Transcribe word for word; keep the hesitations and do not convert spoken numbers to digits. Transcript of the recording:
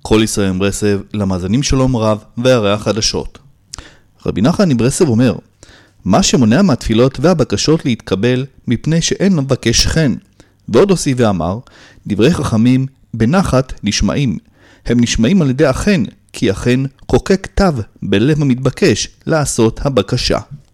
כל ישראל מברסלב, למאזינים שלום רב והריח חדשות. רבי נחמן מברסלב אומר, מה שמונע מהתפילות והבקשות להתקבל מפני שאין מבקש חן. ועוד הוסיף ואמר, דברי חכמים בנחת נשמעים. הם נשמעים על ידי החן, כי החן חוקק תו בלב המתבקש לעשות הבקשה.